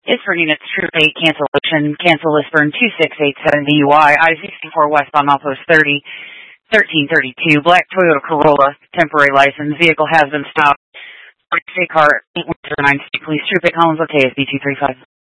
Is for units Troop 8 cancellation. Cancel Lisburn 2687 DUI. I-64 westbound Outpost 30, 1332. Black Toyota Corolla. Temporary license. Vehicle has been stopped. State car 8109 State Police Troop 8 Collins. KSB 235.